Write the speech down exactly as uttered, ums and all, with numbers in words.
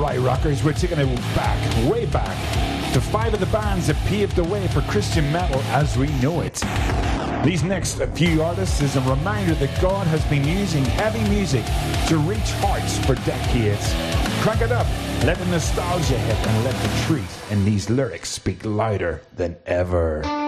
right, rockers, we're taking it back, way back, to five of the bands that paved the way for Christian metal as we know it. These next few artists is a reminder that God has been using heavy music to reach hearts for decades. Crank it up, let the nostalgia hit, and let the truth in these lyrics speak louder than ever.